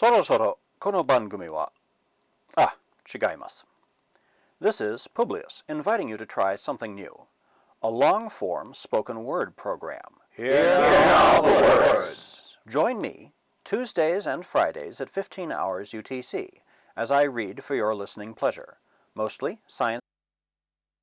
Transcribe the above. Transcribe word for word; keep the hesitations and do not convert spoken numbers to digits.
そろそろこの番組は、ah, 違います. This is Publius inviting you to try something new. A long-form spoken word program. Here are the words. Join me Tuesdays and Fridays at fifteen hours U T C as I read for your listening pleasure, mostly science